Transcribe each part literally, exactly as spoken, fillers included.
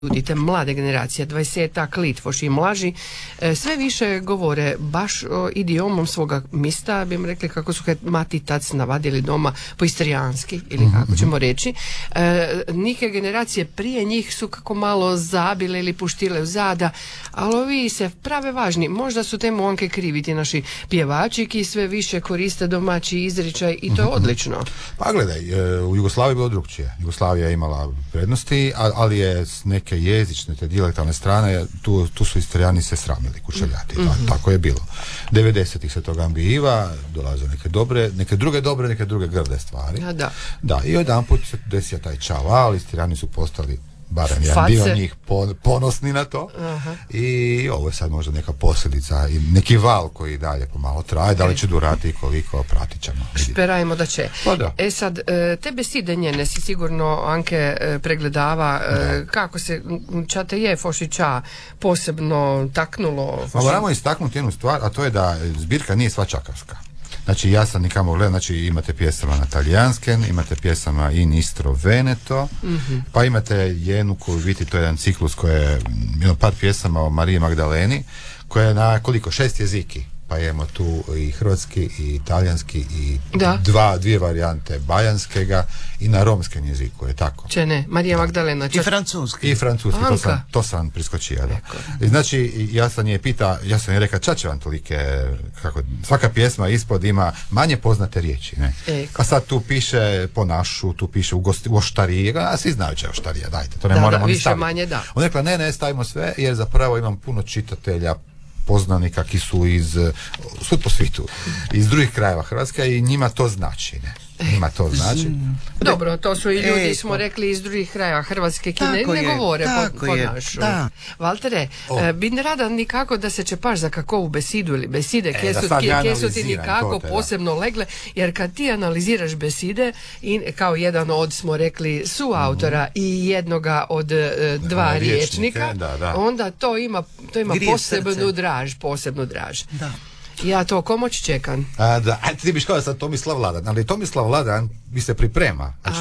ljudi, te mlade generacije, dvadesetak Litvoši i mlaži, sve više govore baš o idiomom svoga mista, bi im rekli kako su mati tac navadili doma po istrijanski, ili kako ćemo reći. E, neke generacije prije njih su kako malo zabile ili puštile u zada, ali ovi se prave važni. Možda su temu onke krivi ti naši pjevači ki sve više koriste domaći izričaj i to je odlično. Pa gledaj, u Jugoslaviji je bilo drugčije. Jugoslavija je imala prednosti, ali je s neke jezične, te dijalektalne strane, tu, tu su Istrijani se sramili kušeljati. Mm-hmm. Tako je bilo. devedesetih se toga ambijiva, dolaze neke dobre, neke druge dobre, neke druge grde stvari. Ja, da. Da, i jedan put se desio taj čaval, Istrijani su postali barem jedan dio njih ponosni na to. Aha. I ovo je sad možda neka posljedica i neki val koji dalje pomalo traje, da li će durati i koliko, pratit ćemo. Šperajmo da će. Pa da. E sad, te beside njene si sigurno Anke pregledava, da. Kako se čate je Fošića posebno taknulo? Pa moramo istaknuti jednu stvar, a to je da zbirka nije sva čakavska. Znači ja sam nikamo gledam, znači imate pjesama na talijansken, imate pjesama in Istro Veneto, mm-hmm. pa imate jednu koju vidite, to je jedan ciklus koji je jedno par pjesama o Mariji Magdaleni, koja je na koliko, šest jeziki, pa imamo tu i hrvatski i talijanski i dva, dvije varijante bajanskega i na romskem jeziku, je tako? Če ne, Marija Magdalena. Čas... I francuski. I francuski, to sam, to sam priskočio, da. I znači, ja sam je pita, ja sam je rekao, ča će vam tolike, kako, svaka pjesma ispod ima manje poznate riječi, ne? Eko. A sad tu piše po našu, tu piše u, gosti, u oštarija, a svi znaju će oštarija, dajte, to ne da, moramo da, ni više staviti. Manje, da. On rekla, ne, ne, stavimo sve, jer zapravo imam puno čitatelja, poznanika ki su iz svud po svijetu, iz drugih krajeva Hrvatske i njima to znači, ne? Njima to znači. Dobro, to su i ljudi, e, smo rekli, iz drugih krajeva Hrvatske ki ne, ne govore po, po našu. Da. Valtere, oh. bi ne rada nikako da se čepaš za kakovu besidu ili beside, e, kje, su, kje, kje su ti nikako te, posebno legle, jer kad ti analiziraš beside i kao jedan od, smo rekli, suautora mm-hmm. i jednoga od uh, dva riječnika, da, da. Onda to ima, to ima posebnu draž, posebnu draž. Da. Ja to komoć čekam. A, da, a ti biš kao da sad Tomislav Ladan, ali Tomislav Ladan mi se priprema. Znači,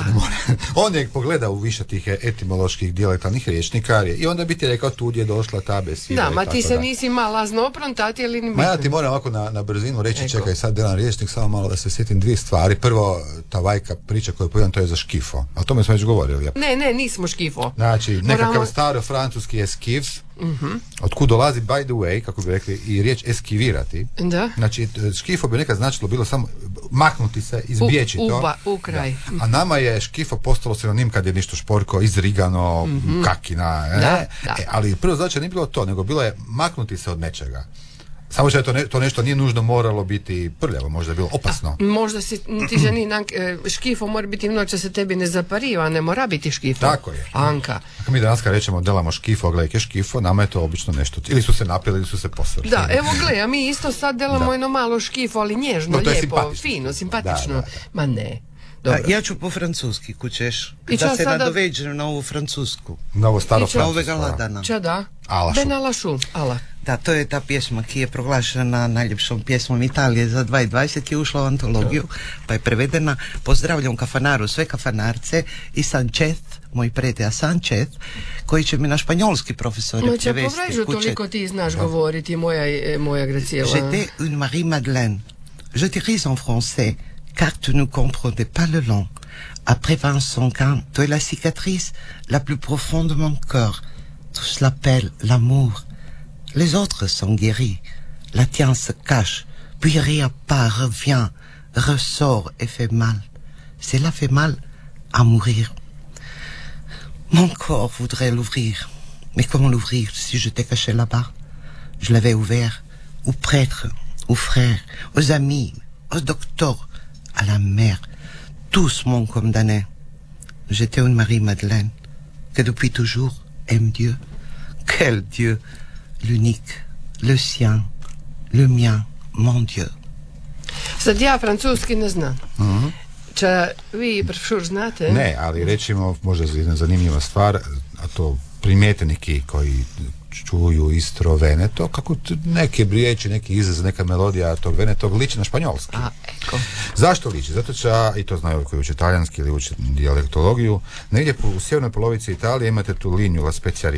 on je pogledao više tih etimoloških dijalektalnih riječnika i onda bi ti rekao tu je došla ta besida. Da, ma ti se da. Nisi malazno oprontati ili ni. Ma ja ti moram ovako na, na brzinu reći, Eko. Čekaj sad jedan riječnik, samo malo da se sjetim dvije stvari. Prvo, ta vajka priča koju povedam, to je za škifo. A o tome smo već govorili. Ja. Ne, ne, nismo škifo. Znači, nekakav Moramo... staro francuski je skifs, uh-huh. otkud dolazi by the way, kako bi rekli, i riječ eskivirati. Da. Znači, škifo bi nekad značilo bilo samo maknuti se, izbjeći to. Uba, u kraj. A nama je škifo postalo sinonim kad je nešto šporko, izrigano, mm-hmm. kakina, e? Da, da. E, ali prvo znači nije bilo to, nego bilo je maknuti se od nečega. Samo što je to, ne, to nešto nije nužno moralo biti prljavo, možda je bilo opasno. A, možda si ti ženi škifo mora biti noće se tebi ne zapariva, ne mora biti škifo. Tako je. Anka. Ako mi danas kad rečemo delamo škifo, gledaj je škifo, nama je to obično nešto. Ili su se napili, ili su se posrli. Da, evo gledaj, a mi isto sad delamo jedno malo škifo, ali nježno, no, lijepo, simpatično. Fino, simpatično. Da, da, da. Ma ne. Dobro. A, ja ću po francuski, kućeš. Da se sada... nadoveđem na ovu francusku. Na ovo staro francusku. Ča da? Ben Alašu. Ala. Da, to je ta pjesma ki je proglašena najljepšom pjesmom Italije za dva tisuće dvadeset, je ušla u antologiju, pa je prevedena. Pozdravljam kafanaru, sve kafanarce i Sanchez, moj prijatelj Sanchez, koji će mi na španjolski profesor prevesti. No, će povrežu toliko ti znaš da. Govoriti, moja, moja Graciela. J'étais une Marie Madeleine. Je dirais en français, car tu ne comprends pas le langue. Après vingt-cinq ans, tu es la cicatrice la plus profonde de mon corps. Tous l'appellent l'amour. Les autres sont guéris. La tienne se cache, puis réapparaît, revient, ressort et fait mal. Cela fait mal à mourir. Mon corps voudrait l'ouvrir. Mais comment l'ouvrir si je t'ai caché là-bas? Je l'avais ouvert aux prêtres, aux frères, aux amis, aux docteurs, à la mère. Tous m'ont condamné. J'étais une Marie-Madeleine que depuis toujours aime Dieu. Quel Dieu! L'unique, le sien, le mien, mon Dieu. Sad ja francuski ne znam. Mm-hmm. Ča vi profesor znate? Ne, ali rečimo možda jedna zanimljiva stvar, a to primijete neki koji čuju Istro Veneto, kako neke riječi, neki izraz, neka melodija tog Venetog liči na španjolski. A, eko. Zašto liči? Zato će, i to znaju koji uče talijanski ili uče dijalektologiju, negdje u sjevernoj polovici Italije imate tu liniju La Spezia